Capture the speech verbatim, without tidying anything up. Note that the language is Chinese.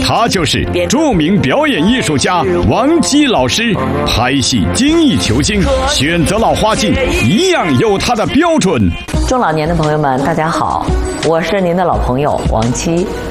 他就是著名表演艺术家王姬老师。拍戏精益求精，选择老花镜一样有他的标准。 中老年的朋友们，大家好，我是您的老朋友王姬。